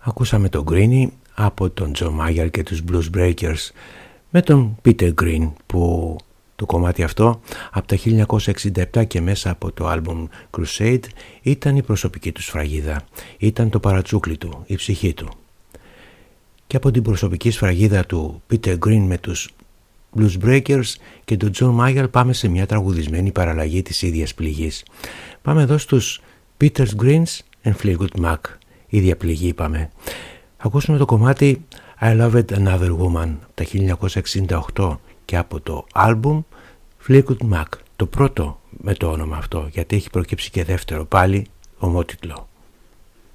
Ακούσαμε τον Greenie από τον John Mayer και τους Blues Breakers με τον Peter Green, που το κομμάτι αυτό από τα 1967 και μέσα από το άλμπουμ Crusade ήταν η προσωπική του σφραγίδα, ήταν το παρατσούκλι του, η ψυχή του. Και από την προσωπική σφραγίδα του Peter Green με τους Blues Breakers και τον John Mayer πάμε σε μια τραγουδισμένη παραλλαγή της ίδιας πληγής. Πάμε εδώ στους Peter Greens and Fleetwood Mac. Ίδια πληγή είπαμε. Ακούσουμε το κομμάτι I Loved Another Woman από τα 1968 και από το άλμπουμ Fleetwood Mac. Το πρώτο με το όνομα αυτό, γιατί έχει προκύψει και δεύτερο πάλι ομότιτλο.